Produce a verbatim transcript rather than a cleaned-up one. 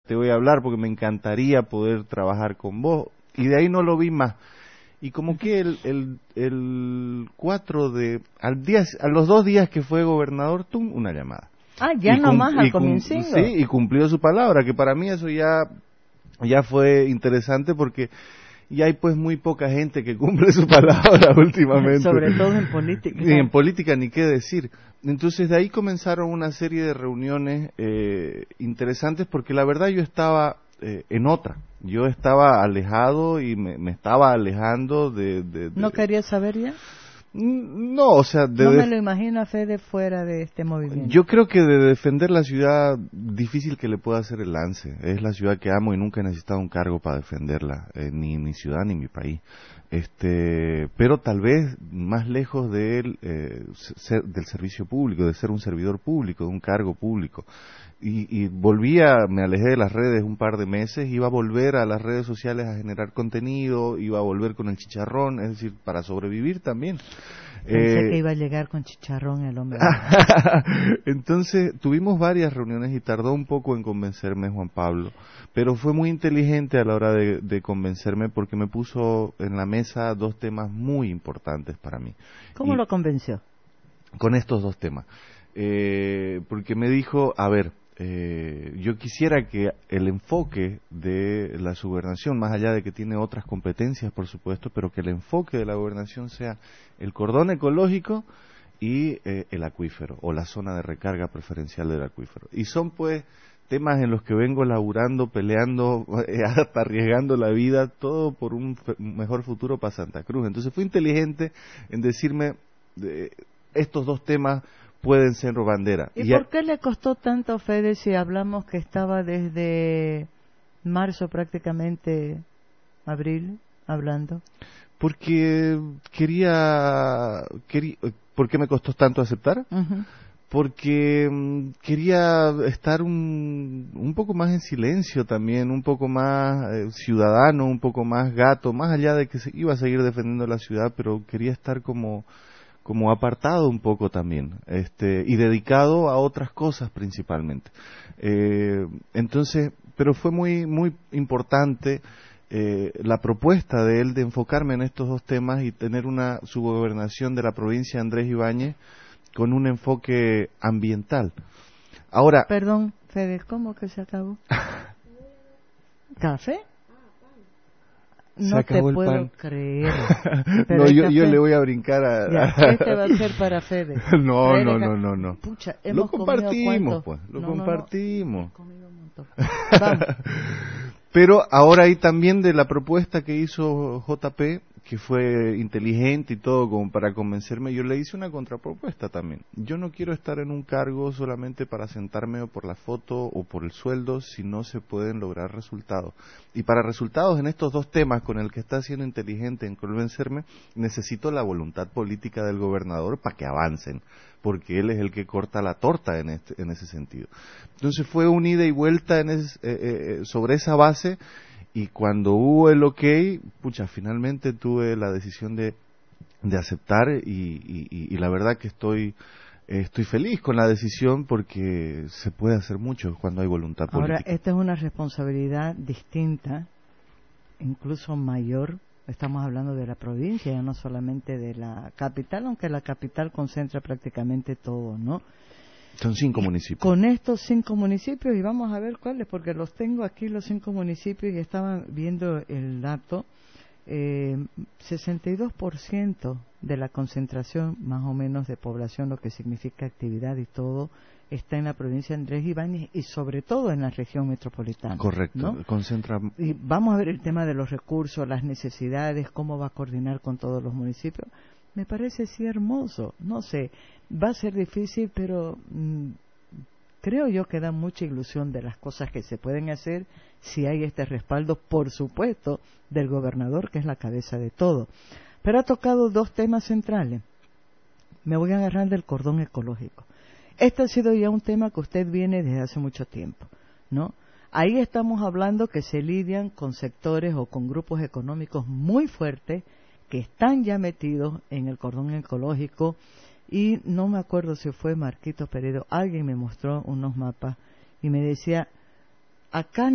te voy a hablar porque me encantaría poder trabajar con vos. Y de ahí no lo vi más. Y como que el, el, el cuatro de, al día, a los dos días que fue gobernador, tum, una llamada. Ah, ya nomás al comienzo. Sí, y cumplió su palabra, que para mí eso ya, ya fue interesante porque ya hay pues muy poca gente que cumple su palabra últimamente. Sobre todo en política. Y en política ni qué decir. Entonces de ahí comenzaron una serie de reuniones eh, interesantes porque la verdad yo estaba eh, en otra. Yo estaba alejado y me, me estaba alejando de, de, de... ¿No querías saber ya? No, o sea... De no me def... lo imagino a Fede fuera de este movimiento. Yo creo que de defender la ciudad, difícil que le pueda hacer el lance. Es la ciudad que amo y nunca he necesitado un cargo para defenderla, eh, ni mi ciudad ni mi país. Este, pero tal vez más lejos de él, eh, ser, del servicio público, de ser un servidor público, de un cargo público. Y, y volvía, me alejé de las redes un par de meses, iba a volver a las redes sociales a generar contenido, iba a volver con el chicharrón, es decir, para sobrevivir también. Pensé eh, que iba a llegar con chicharrón el hombre. Entonces tuvimos varias reuniones y tardó un poco en convencerme Juan Pablo, pero fue muy inteligente a la hora de, de convencerme porque me puso en la mesa dos temas muy importantes para mí. ¿Cómo y lo convenció? Con estos dos temas. Eh, porque me dijo, a ver, Eh, yo quisiera que el enfoque de la subgobernación, más allá de que tiene otras competencias, por supuesto, pero que el enfoque de la gobernación sea el cordón ecológico y eh, el acuífero, o la zona de recarga preferencial del acuífero. Y son, pues, temas en los que vengo laburando, peleando, eh, hasta arriesgando la vida, todo por un fe- mejor futuro para Santa Cruz. Entonces fue inteligente en decirme, eh, estos dos temas pueden ser bandera. ¿Y, ¿Y por ya... qué le costó tanto, Fede, si hablamos que estaba desde marzo prácticamente, abril, hablando? Porque quería, quería ¿por qué me costó tanto aceptar? Uh-huh. Porque um, quería estar un, un poco más en silencio también, un poco más eh, ciudadano, un poco más gato, más allá de que se iba a seguir defendiendo la ciudad, pero quería estar como como apartado un poco también, este, y dedicado a otras cosas principalmente. Eh, entonces, pero fue muy, muy importante eh, la propuesta de él de enfocarme en estos dos temas y tener una subgobernación de la provincia de Andrés Ibáñez con un enfoque ambiental. Ahora... Perdón, Fede, ¿cómo que se acabó? ¿Café? No te puedo pan. creer. No, yo, yo le voy a brincar a... Ya, este va a ser para Fede. No, Fede, no, no, no, no. Pucha, lo compartimos, pues, lo no, compartimos. No, no. Vamos. Pero ahora hay también de la propuesta que hizo J P, que fue inteligente y todo como para convencerme, yo le hice una contrapropuesta también. Yo no quiero estar en un cargo solamente para sentarme o por la foto o por el sueldo si no se pueden lograr resultados. Y para resultados en estos dos temas con el que está siendo inteligente en convencerme, necesito la voluntad política del gobernador para que avancen, porque él es el que corta la torta en, este, en ese sentido. Entonces fue un ida y vuelta en es, eh, eh, sobre esa base. Y cuando hubo el ok, pucha, finalmente tuve la decisión de, de aceptar y, y, y la verdad que estoy estoy feliz con la decisión porque se puede hacer mucho cuando hay voluntad política. Ahora, esta es una responsabilidad distinta, incluso mayor. Estamos hablando de la provincia, ya no solamente de la capital, aunque la capital concentra prácticamente todo, ¿no? Son cinco municipios. Con estos cinco municipios, y vamos a ver cuáles, porque los tengo aquí, los cinco municipios, y estaba viendo el dato, eh, sesenta y dos por ciento de la concentración, más o menos, de población, lo que significa actividad y todo, está en la provincia de Andrés Ibáñez y sobre todo en la región metropolitana. Correcto, ¿no? Concentra... Y vamos a ver el tema de los recursos, las necesidades, cómo va a coordinar con todos los municipios. Me parece sí hermoso, no sé, va a ser difícil, pero mmm, creo yo que da mucha ilusión de las cosas que se pueden hacer si hay este respaldo, por supuesto, del gobernador, que es la cabeza de todo. Pero ha tocado dos temas centrales. Me voy a agarrar del cordón ecológico. Este ha sido ya un tema que usted viene desde hace mucho tiempo, ¿no? Ahí estamos hablando que se lidian con sectores o con grupos económicos muy fuertes que están ya metidos en el cordón ecológico y no me acuerdo si fue Marquito Peredo, alguien me mostró unos mapas y me decía, acá